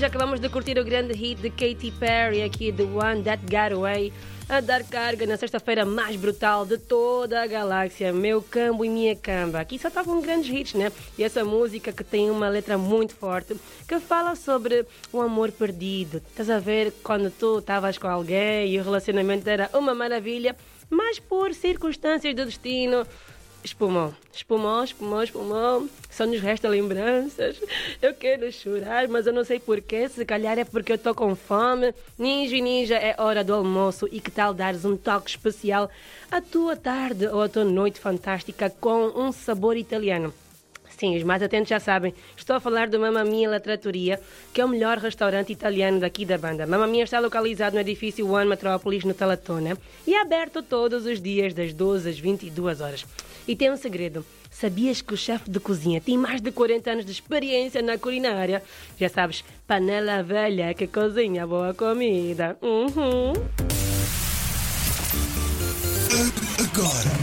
já acabamos de curtir o grande hit de Katy Perry aqui, The One That Got Away, a dar carga na sexta-feira mais brutal de toda a galáxia. Meu cambo e minha camba. Aqui só estavam grandes hits, né? E essa música que tem uma letra muito forte, que fala sobre o amor perdido. Estás a ver quando tu estavas com alguém e o relacionamento era uma maravilha, mas por circunstâncias do destino espumou. Só nos resta lembranças. Eu quero chorar, mas eu não sei porquê. Se calhar é porque eu estou com fome. Ninja, é hora do almoço. E que tal dares um toque especial à tua tarde ou à tua noite fantástica com um sabor italiano? Sim, os mais atentos já sabem. Estou a falar do Mamma Mia La Trattoria, que é o melhor restaurante italiano daqui da banda. Mamma Mia está localizado no edifício One Metrópolis, no Talatona, e é aberto todos os dias, das 12 às 22 horas. E tem um segredo. Sabias que o chefe de cozinha tem mais de 40 anos de experiência na culinária? Já sabes, panela velha que cozinha boa comida. Agora